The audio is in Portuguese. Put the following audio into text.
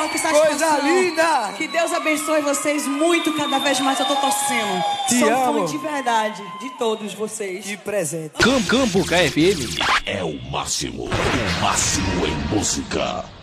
que satisfação. Coisa linda! Que Deus abençoe vocês muito, cada vez mais eu tô torcendo. Te Sou amo. fã de verdade de todos vocês. De presente. Campo KFM é o máximo em música.